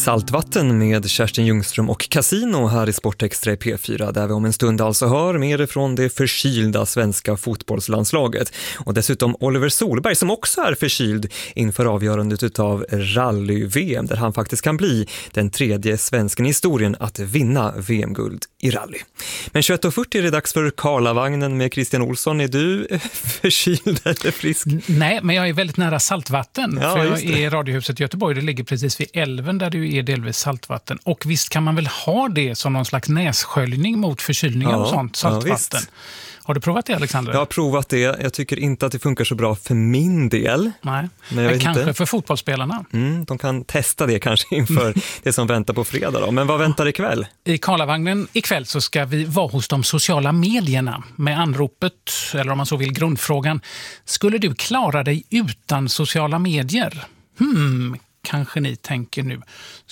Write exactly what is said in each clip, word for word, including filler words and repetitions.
Saltvatten med Kerstin Ljungström och Casino här i Sportextra i P fyra, där vi om en stund alltså hör mer ifrån det förkylda svenska fotbollslandslaget. Och dessutom Oliver Solberg som också är förkyld inför avgörandet utav rally-V M, där han faktiskt kan bli den tredje svensken i historien att vinna V M-guld i rally. Men tjugoett och fyrtio är det dags för Karlavagnen med Christian Olsson. Är du förkyld eller frisk? Nej, men jag är väldigt nära saltvatten. Ja, för jag är i Radiohuset i Göteborg. Det ligger precis vid älven där det är delvis saltvatten. Och visst kan man väl ha det som någon slags nässköljning mot förkylningar ja, och sånt, saltvatten. Ja, har du provat det, Alexander? Jag har provat det. Jag tycker inte att det funkar så bra för min del. Nej, men, jag men kanske inte. för fotbollsspelarna. Mm, de kan testa det kanske inför det som väntar på fredag då. Men vad väntar ikväll? I Karlavagnen ikväll så ska vi vara hos de sociala medierna med anropet, eller om man så vill grundfrågan: skulle du klara dig utan sociala medier? Hmm, kanske ni tänker nu.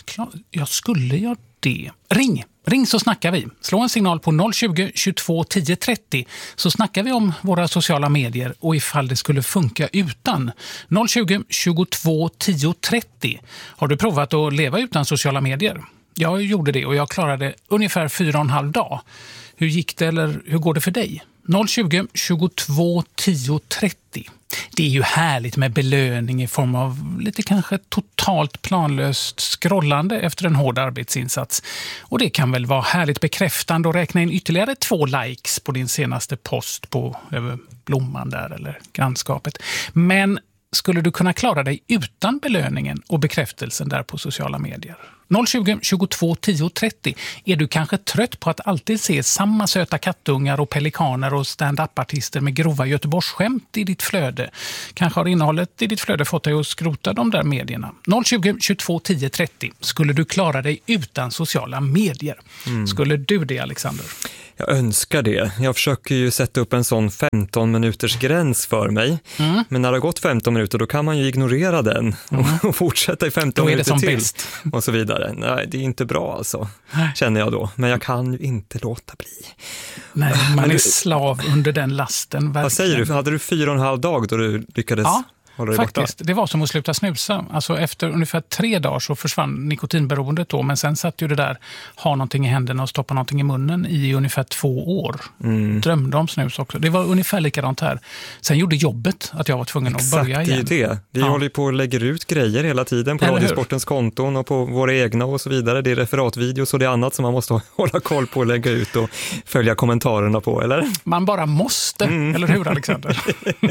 Jag skulle jag det? Ring! Ring så snackar vi. Slå en signal på noll tjugo, tjugotvå, tio trettio så snackar vi om våra sociala medier och ifall det skulle funka utan. noll tjugo, tjugotvå, tio trettio. Har du provat att leva utan sociala medier? Jag gjorde det och jag klarade ungefär fyra och en halv dag. Hur gick det eller hur går det för dig? noll tjugo, tjugotvå, tio trettio. Det är ju härligt med belöning i form av lite kanske totalt planlöst scrollande efter en hård arbetsinsats. Och det kan väl vara härligt bekräftande att räkna in ytterligare två likes på din senaste post på över blomman där eller grannskapet. Men skulle du kunna klara dig utan belöningen och bekräftelsen där på sociala medier? noll tjugo, tjugotvå, tio trettio. Är du kanske trött på att alltid se samma söta kattungar och pelikaner och stand-up-artister med grova Göteborgsskämt i ditt flöde? Kanske har innehållet i ditt flöde fått dig att skrota de där medierna. noll tjugo, tjugotvå, tio trettio. Skulle du klara dig utan sociala medier? Mm. Skulle du det, Alexander? Jag önskar det. Jag försöker ju sätta upp en sån femton minuters gräns för mig. Mm. Men när det har gått femton minuter då kan man ju ignorera den mm. och fortsätta i femton då är minuter det som till. Bäst. Och så vidare. Nej, det är inte bra alltså, känner jag då. Men jag kan ju inte låta bli. Nej, man är slav under den lasten. Verkligen. Vad säger du? Hade du fyra och en halv dag då du lyckades... Ja. Faktiskt, borta? Det var som att sluta snusa. Alltså efter ungefär tre dagar så försvann nikotinberoendet då, men sen satt ju det där ha någonting i händerna och stoppa någonting i munnen i ungefär två år. Mm. Drömde om snus också. Det var ungefär likadant här. Sen gjorde jobbet att jag var tvungen Exakt, att börja igen. Det är ju det. Vi ja. håller ju på och lägger ut grejer hela tiden på Radiosportens konton och på våra egna och så vidare. Det är referatvideos och det är annat som man måste hålla koll på och lägga ut och följa kommentarerna på, eller? Man bara måste, mm. eller hur, Alexander?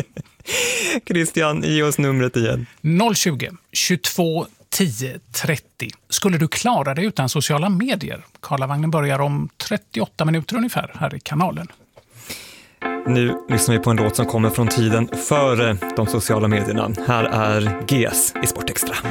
Christian, ge oss numret igen. noll tjugo, tjugotvå, tio trettio. Skulle du klara dig utan sociala medier? Karlavagnen börjar om trettioåtta minuter ungefär här i kanalen. Nu lyssnar vi på en låt som kommer från tiden före de sociala medierna. Här är G S i Sportextra.